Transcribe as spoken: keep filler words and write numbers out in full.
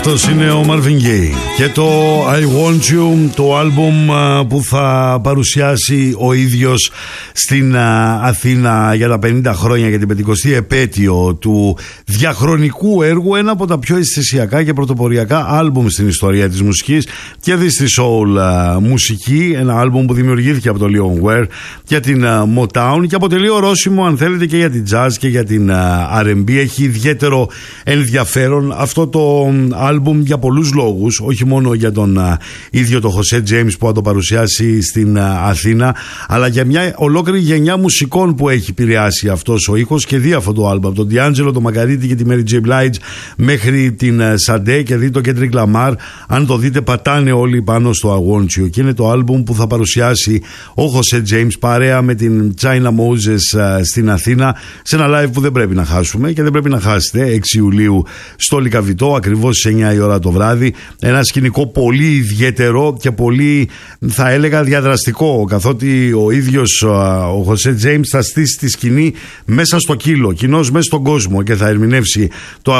Αυτός είναι ο Marvin Gaye και το I Want You, το άλμπουμ που θα παρουσιάσει ο ίδιος στην Αθήνα για τα πενήντα χρόνια, για την πεντηκοστή επέτειο του διαχρονικού έργου, ένα από τα πιο αισθησιακά και πρωτοποριακά άλμπουμ στην ιστορία της μουσικής και της στη soul μουσική, ένα άλμπουμ που δημιουργήθηκε από το Leon Ware για την Motown και αποτελεί ορόσημο, αν θέλετε, και για την jazz και για την αρ εν μπι. Έχει ιδιαίτερο ενδιαφέρον αυτό το άλμπουμ για πολλούς λόγους, όχι μόνο για τον α, ίδιο τον José James που θα το παρουσιάσει στην α, Αθήνα, αλλά για μια ολόκληρη γενιά μουσικών που έχει επηρεάσει αυτός ο ήχος και δει αυτό το άλμπουμ, τον D'Angelo, τον Margarity και τη Mary J. Blige μέχρι την Sade και δει το Kendrick Lamar. Αν το δείτε, πατάνε όλοι πάνω στο I Want You, και είναι το άλμπουμ που θα παρουσιάσει ο José James παρέα με την China Moses α, στην Αθήνα, σε ένα live που δεν πρέπει να χάσουμε και δεν πρέπει να χάσετε, έξι Ιουλίου στο Λυκαβητό, ακριβώς στις εννιά η ώρα το βράδυ. Ένα σκηνικό πολύ ιδιαίτερο και πολύ, θα έλεγα, διαδραστικό, καθότι ο ίδιος ο José James θα στήσει τη σκηνή μέσα στο κύλο, κοινώς μέσα στον κόσμο, και θα ερμηνεύσει το